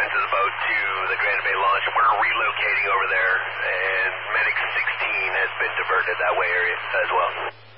into the boat to the Granite Bay launch. We're relocating over there, and Medic 16 has been diverted that way area as well.